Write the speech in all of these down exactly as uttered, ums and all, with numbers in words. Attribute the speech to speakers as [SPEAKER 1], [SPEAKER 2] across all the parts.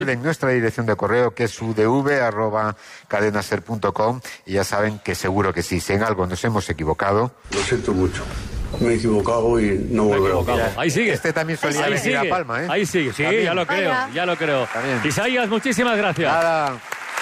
[SPEAKER 1] En nuestra dirección de correo, que es u d v arroba cadenaser punto com, y ya saben que seguro que sí, si en algo nos hemos equivocado.
[SPEAKER 2] Lo siento mucho. Me he equivocado y no volveré.
[SPEAKER 3] Ahí sigue.
[SPEAKER 1] Este también solía
[SPEAKER 3] Ahí
[SPEAKER 1] venir
[SPEAKER 3] sigue.
[SPEAKER 1] a Palma, ¿eh?
[SPEAKER 3] Ahí sigue. Sí,
[SPEAKER 1] También.
[SPEAKER 3] ya lo creo,
[SPEAKER 4] Vaya.
[SPEAKER 3] ya lo creo.
[SPEAKER 1] También.
[SPEAKER 3] Isaías, muchísimas gracias.
[SPEAKER 1] Nada.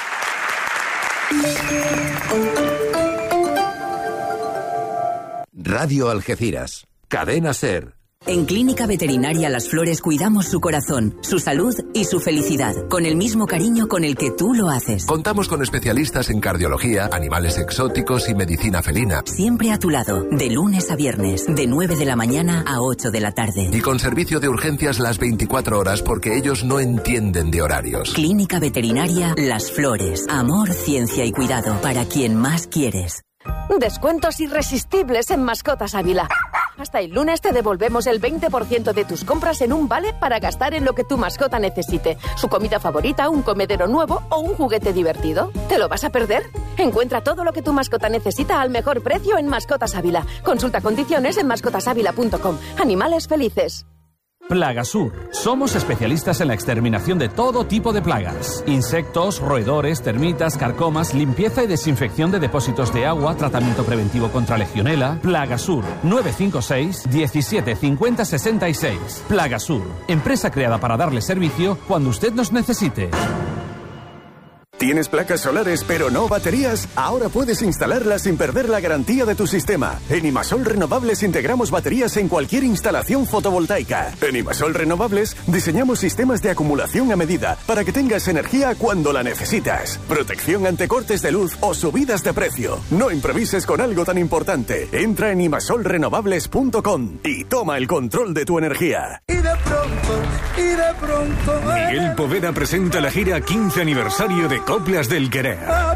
[SPEAKER 5] Radio Algeciras, Cadena Ser.
[SPEAKER 6] En Clínica Veterinaria Las Flores cuidamos su corazón, su salud y su felicidad, con el mismo cariño con el que tú lo haces.
[SPEAKER 5] Contamos con especialistas en cardiología, animales exóticos y medicina felina.
[SPEAKER 6] Siempre a tu lado, de lunes a viernes, de nueve de la mañana a ocho de la tarde.
[SPEAKER 5] Y con servicio de urgencias las veinticuatro horas porque ellos no entienden de horarios.
[SPEAKER 6] Clínica Veterinaria Las Flores. Amor, ciencia y cuidado para quien más quieres.
[SPEAKER 7] Descuentos irresistibles en Mascotas Ávila. Hasta el lunes te devolvemos el veinte por ciento de tus compras en un vale para gastar en lo que tu mascota necesite. Su comida favorita, un comedero nuevo o un juguete divertido. ¿Te lo vas a perder? Encuentra todo lo que tu mascota necesita al mejor precio en Mascotas Ávila. Consulta condiciones en mascotas ávila punto com. Animales felices.
[SPEAKER 8] Plagasur. Somos especialistas en la exterminación de todo tipo de plagas. Insectos, roedores, termitas, carcomas, limpieza y desinfección de depósitos de agua, tratamiento preventivo contra legionela. Plagasur. nueve cinco seis, diecisiete cincuenta sesenta y seis. Plagasur. Empresa creada para darle servicio cuando usted nos necesite.
[SPEAKER 9] ¿Tienes placas solares pero no baterías? Ahora puedes instalarlas sin perder la garantía de tu sistema. En Imasol Renovables integramos baterías en cualquier instalación fotovoltaica. En Imasol Renovables diseñamos sistemas de acumulación a medida para que tengas energía cuando la necesitas. Protección ante cortes de luz o subidas de precio. No improvises con algo tan importante. Entra en imasol renovables punto com y toma el control de tu energía.
[SPEAKER 10] Y de pronto, y de pronto...
[SPEAKER 11] Miguel Poveda presenta la gira quince aniversario de Coplas del Querer.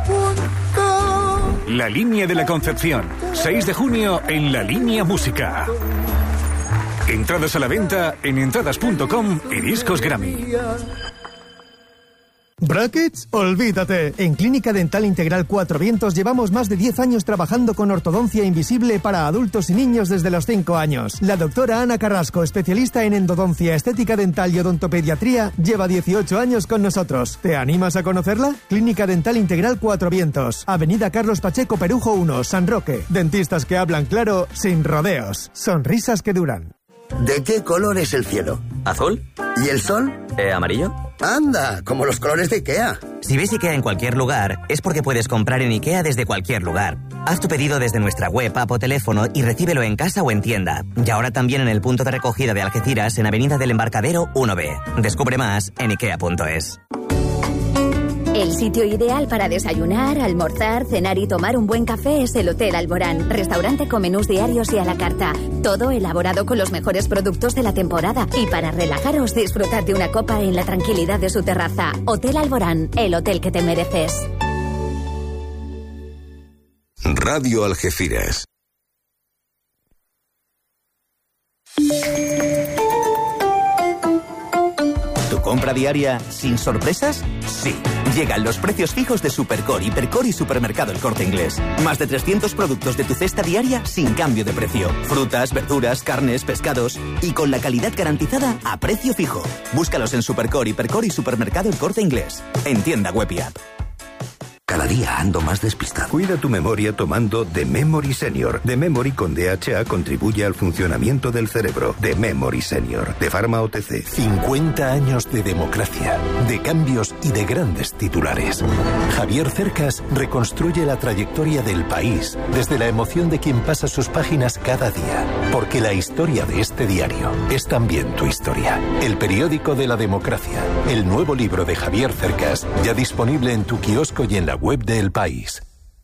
[SPEAKER 11] La Línea de la Concepción, seis de junio en La Línea Música. Entradas a la venta en entradas punto com y Discos Grammy.
[SPEAKER 12] ¿Brackets? Olvídate. En Clínica Dental Integral Cuatro Vientos llevamos más de diez años trabajando con ortodoncia invisible para adultos y niños desde los cinco años. La doctora Ana Carrasco, especialista en endodoncia, estética dental y odontopediatría, lleva dieciocho años con nosotros. ¿Te animas a conocerla? Clínica Dental Integral Cuatro Vientos, Avenida Carlos Pacheco Perujo uno, San Roque. Dentistas que hablan claro, sin rodeos. Sonrisas que duran.
[SPEAKER 13] ¿De qué color es el cielo?
[SPEAKER 14] ¿Azul?
[SPEAKER 13] ¿Y el sol?
[SPEAKER 14] Eh, ¿amarillo?
[SPEAKER 13] Anda, como los colores de IKEA.
[SPEAKER 14] Si ves IKEA en cualquier lugar, es porque puedes comprar en IKEA desde cualquier lugar. Haz tu pedido desde nuestra web, app o teléfono y recíbelo en casa o en tienda. Y ahora también en el punto de recogida de Algeciras en Avenida del Embarcadero uno B. Descubre más en ikea punto es.
[SPEAKER 15] El sitio ideal para desayunar, almorzar, cenar y tomar un buen café es el Hotel Alborán. Restaurante con menús diarios y a la carta. Todo elaborado con los mejores productos de la temporada. Y para relajaros, disfrutad de una copa en la tranquilidad de su terraza. Hotel Alborán, el hotel que te mereces.
[SPEAKER 5] Radio Algeciras.
[SPEAKER 16] ¿Tu compra diaria sin sorpresas? Sí. Llegan los precios fijos de Supercore, Hipercore y Supermercado El Corte Inglés. Más de trescientos productos de tu cesta diaria sin cambio de precio. Frutas, verduras, carnes, pescados y con la calidad garantizada a precio fijo. Búscalos en Supercore, Hipercore y Supermercado El Corte Inglés. En tienda web y app.
[SPEAKER 13] Cada día ando más despistado.
[SPEAKER 17] Cuida tu memoria tomando The Memory Senior. The Memory con D H A contribuye al funcionamiento del cerebro. The Memory Senior, de Pharma O T C.
[SPEAKER 18] cincuenta años de democracia, de cambios y de grandes titulares. Javier Cercas reconstruye la trayectoria del país desde la emoción de quien pasa sus páginas cada día. Porque la historia de este diario es también tu historia. El periódico de la democracia. El nuevo libro de Javier Cercas, ya disponible en tu kiosco y en la web de El País.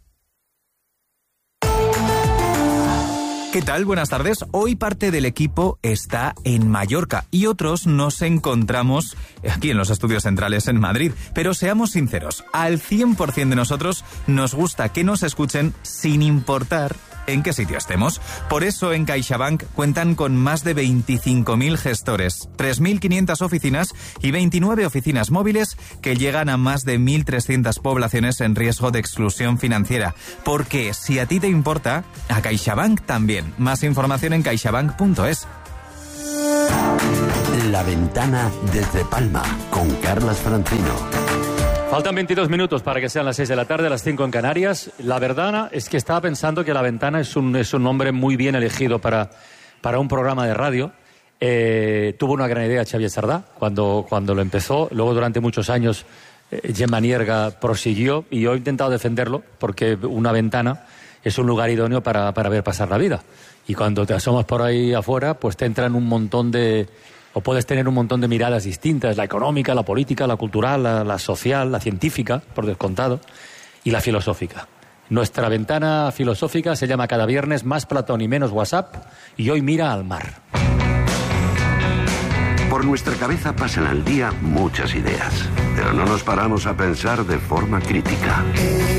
[SPEAKER 19] ¿Qué tal? Buenas tardes. Hoy parte del equipo está en Mallorca y otros nos encontramos aquí en los estudios centrales en Madrid. Pero seamos sinceros, al cien por ciento de nosotros nos gusta que nos escuchen sin importar en qué sitio estemos. Por eso en CaixaBank cuentan con más de veinticinco mil gestores, tres mil quinientas oficinas y veintinueve oficinas móviles que llegan a más de mil trescientas poblaciones en riesgo de exclusión financiera. Porque si a ti te importa, a CaixaBank también. Más información en caixabank punto es.
[SPEAKER 20] La
[SPEAKER 3] La Ventana desde Palma, con Carlas Francino.
[SPEAKER 4] Faltan veintidós minutos para que sean las seis de la tarde, las cinco en Canarias. La verdad es que estaba pensando que La Ventana es un, es un nombre muy bien elegido para, para un programa de radio. Eh, tuvo una gran idea Xavier Sardá cuando, cuando lo empezó. Luego, durante muchos años, eh, Gemma Nierga prosiguió, y yo he intentado defenderlo porque una ventana es un lugar idóneo para, para ver pasar la vida. Y cuando te asomas por ahí afuera, pues te entran un montón de... o puedes tener un montón de miradas distintas, la económica, la política, la cultural, la, la social, la científica, por descontado, y la filosófica. Nuestra ventana filosófica se llama cada viernes Más Platón y Menos WhatsApp, y hoy mira al mar.
[SPEAKER 17] Por nuestra cabeza pasan al día muchas ideas, pero no nos paramos a pensar de forma crítica.